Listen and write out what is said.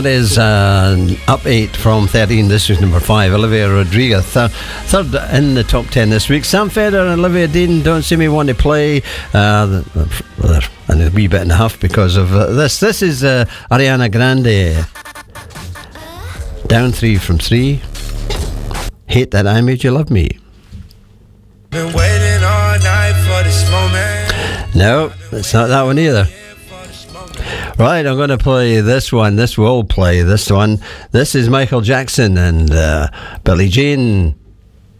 Is up 8 from 13. This was number 5. Olivia Rodrigo, third in the top 10 this week. Sam Feder and Olivia Dean, Don't See Me Want to Play. And a wee bit and a half because of this. This is Ariana Grande. Down 3 from 3. Hate That I Made You Love Me. Been waiting all night for this moment. No, it's not that one either. Right, I'm going to play this one. This will play this one. This is Michael Jackson and Billie Jean.